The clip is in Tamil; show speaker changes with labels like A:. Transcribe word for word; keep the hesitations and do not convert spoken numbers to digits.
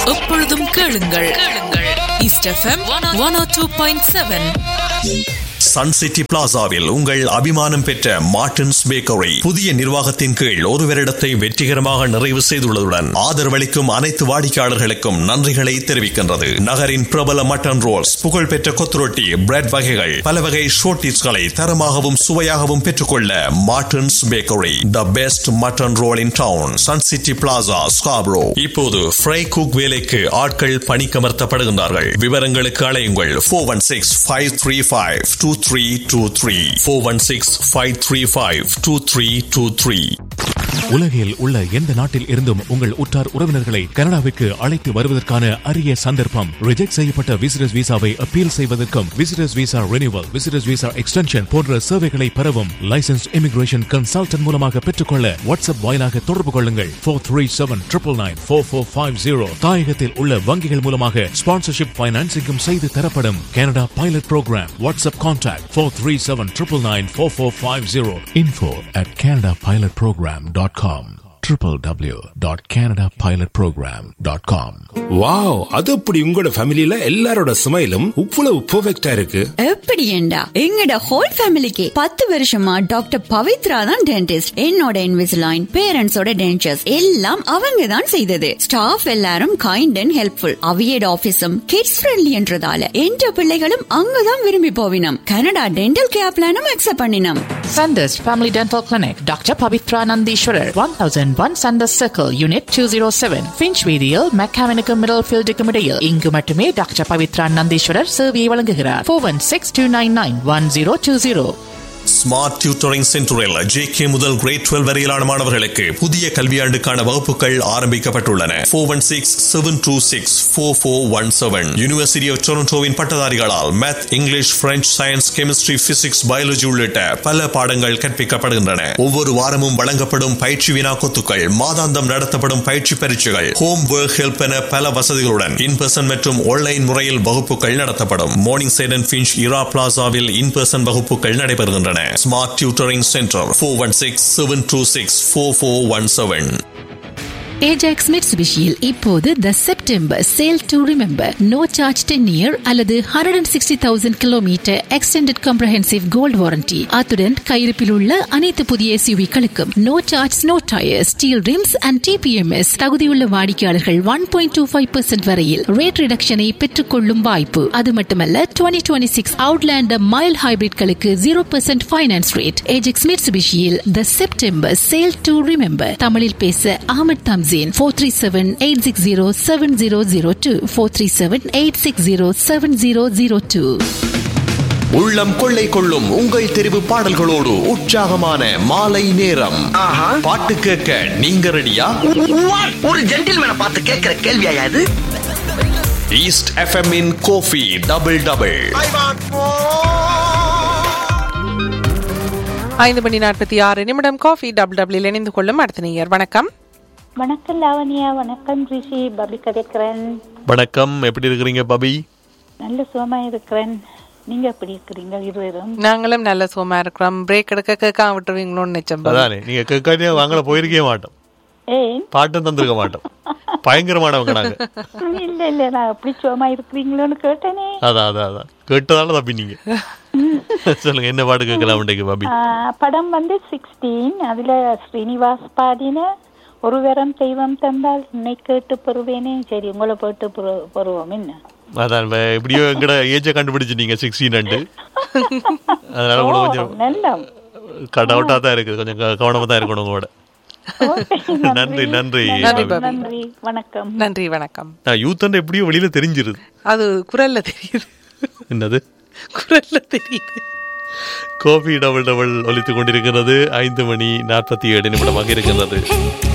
A: எப்பொழுதும் கேளுங்கள் கேளுங்கள் ஈஸ்ட் எஃப்எம் ஒன் ஓ two point seven.
B: Sun city பிளாசாவில் உங்கள் அபிமானம் பெற்ற மார்டின்ஸ் பேக்கரி புதிய நிர்வாகத்தின் கீழ் ஒரு வருடத்தை வெற்றிகரமாக நிறைவு செய்துள்ளதுடன் ஆதரவளிக்கும் அனைத்து வாடிக்கையாளர்களுக்கும் நன்றிகளை தெரிவிக்கின்றது. நகரின் பிரபல மட்டன் ரோல்ஸ், புகழ்பெற்ற கொத்துரொட்டி, பிரெட் வகைகள், பல வகை ஷோர்டிஸ்களை தரமாகவும் சுவையாகவும் பெற்றுக்கொள்ள Martin's bakery, the best mutton role in down. Sun city plaza, Scarborough. இப்போது ஃப்ரை குக் வேலைக்கு ஆட்கள் பணிக்கமர்த்தப்படுகின்றார்கள். விவரங்களுக்கு அழையுங்கள் four one six five three five two three two three four one six five three five two three two three.
C: உலகில் உள்ள எந்த நாட்டில் இருந்தும் உங்கள் உற்றார் உறவினர்களை கனடாவுக்கு அழைத்து வருவதற்கான அரிய சந்தர்ப்பம். ரிஜெக்ட் செய்யப்பட்ட விசிட்டர்ஸ் விசாவை அப்பீல் செய்வதற்கும், visitors visa renewal, visitors visa extension போன்ற சேவைகளை பெறவும் லைசன்ஸ் இமிகிரேஷன் கன்சல்டன்ட் மூலமாக பெற்றுக்கொள்ள வாட்ஸ்அப் வாயிலாக தொடர்பு கொள்ளுங்கள். Four three seven triple nine four four five zero. தாயகத்தில் உள்ள வங்கிகள் மூலமாக ஸ்பான்சர்ஷிப் பைனான்சிங்கும் செய்து தரப்படும். Canada pilot program. WhatsApp contact four three seven triple nine four four five zero. Info at Canada pilot program dot com w w w dot canada pilot program dot com.
D: Wow, அது அப்படி உங்களோட ஃபேமிலில எல்லாரோட ஸ்மைலும் இவ்வளவு பெர்ஃபெக்ட்டா இருக்கு.
E: எப்படி ஏண்டா எங்கட ஹோல் ஃபேமிலிக்கு பத்து வருஷமா டாக்டர் பவித்ரா தான் டென்டிஸ்ட். என்னோட இன்விசிலைன், பேரண்ட்ஸோட டென்டர்ஸ் எல்லாம் அவங்க தான் செய்தது. ஸ்டாஃப் எல்லாரும் kind and helpful. அவியட் ஆபீஸும் kids friendly என்றதால என்ற பிள்ளைகளும் அங்கதான் விரும்பி போவினம். கனடா டென்டல் கேர் பிளானும் அக்செப்ட் பண்ணினோம்.
F: Sanders Family Dental Clinic, Doctor Pavitra Nandishwarar, one thousand one Sanders Circle, Unit two oh seven, Finchweedial, Mechanical Middlefield Comedial. இங்கு மட்டுமே டாக்டர் பவித்ரா நந்தீஸ்வரர் சேவையை வழங்குகிறார். four one six two nine nine one zero two zero.
B: Smart tutoring சென்டரில் ஜே கே முதல் கிரேட் டுவெல் வரையிலான மாணவர்களுக்கு புதிய கல்வியாண்டுக்கான வகுப்புகள் ஆரம்பிக்கப்பட்டுள்ளன. Four one six seven two six four four one seven. University of டொரண்டோவின் பட்டதாரிகளால் math, English, French, science, chemistry, physics, biology உள்ளிட்ட பல பாடங்கள் கற்பிக்கப்படுகின்றன. ஒவ்வொரு வாரமும் வழங்கப்படும் பயிற்சி வினாக்கொத்துக்கள், மாதாந்தம் நடத்தப்படும் பயிற்சி பரீட்சைகள், ஹோம் ஒர்க் ஹெல்ப் என பல வசதிகளுடன் இன் பர்சன் மற்றும் ஆன்லைன் முறையில் வகுப்புகள் நடத்தப்படும். Morning side and Finch Ira பிளாசாவில் in person வகுப்புகள் நடைபெறுகின்றன. Smart Tutoring Center four one six seven two six four four one seven.
G: Ajax மிட்சுபிஷியில் இப்போது த September sale to remember. No charge ten year அல்லது hundred and sixty thousand kilometre extended comprehensive gold warranty. அத்துடன் கையிருப்பில் உள்ள அனைத்து புதிய எஸ்யூவிகளுக்கும் no charge, no tyre, steel rims and DBMS. தகுதியுள்ள வாடிக்கையாளர்கள் one point two five percent வரையில் ரேட் ரிடக்ஷனை பெற்றுக் கொள்ளும் வாய்ப்பு. அது மட்டுமல்ல, twenty twenty six Outlander mile ஹைபிரிட்களுக்கு zero percent finance rate. Ajax மிட்சுபிஷியில் the September sale to remember. தமிழில் பேச அகமது தம் four three seven eight six zero seven zero zero two four three seven eight six zero seven zero zero two.
B: உள்ளம் கொள்ளை கொள்ளும் உங்கள் தெரிவு பாடல்களோடு உற்சாகமான மாலை நேரம். பாட்டு கேட்க நீங்க ரெடியா?
H: ஒரு ஜென்டில்மேனை பார்த்து கேட்கிற கேள்வியா இது?
B: ஈஸ்ட் எஃப்எம் இன் கோஃபி டபுள் டபுள்.
I: ஐந்து மணி நாற்பத்தி ஆறு நிமிடம் காஃபி டபுள் டபுள் இணைந்து கொள்ளும் அடுத்த நேயர். வணக்கம்.
J: வணக்கம் லாவண்யா. வணக்கம் ரிஷி. பபி கதைக்கிறேன்.
B: வணக்கம், எப்படி இருக்கிறீங்க பபி?
J: நல்ல சுகமா இருக்கிறேன். நீங்க எப்படி இருக்கிறீங்க? இருவரும்
I: நாங்களும் நல்ல சுகமா இருக்கிறோம். பிரேக் எடுக்க கேட்க விட்டுருவீங்களோன்னு நினைச்சோம்.
B: அதானே, நீங்க கேட்காதே வாங்கல போயிருக்கே மாட்டோம். ஏன் பாட்டும் தந்திருக்க மாட்டோம். பயங்கரமானவங்க நாங்க.
J: இல்ல இல்ல, நான் எப்படி சுகமா இருக்கிறீங்களோன்னு கேட்டேனே.
B: அதான் அதான் அதான் கேட்டதால தப்பி. நீங்க சொல்லுங்க, என்ன பாட்டு கேட்கலாம் பபி?
J: படம் வந்து சிக்ஸ்டீன். அதுல ஸ்ரீனிவாஸ் பாடின ஒரு வரம் தெய்வம் தந்தால் உன்னை கேட்டு பெறுவேனே. சரி, உங்களை போட்டு பெறுவோம். என்ன
B: அதான் எப்படியோ எங்கட ஏஜை கண்டுபிடிச்சிட்டீங்க சிக்ஸ்டீன் அண்டு. அதனால கூட கொஞ்சம் கட் அவுட்டா தான் இருக்குது. கொஞ்சம் கவனமா தான் இருக்கணும் உங்களோட. நன்றி நன்றி
J: நன்றி வணக்கம்.
I: நன்றி வணக்கம்.
B: யூத் அண்ட் எப்படியோ வெளியில தெரிஞ்சிருது.
I: அது குரல்ல தெரியுது.
B: என்னது
I: குரல்ல தெரியுது.
B: காஃபி டபுள் டபுள் ஒலித்துக் கொண்டிருக்கிறது. ஐந்து மணி நாற்பத்தி ஏழு நிமிடமாக இருக்கிறது.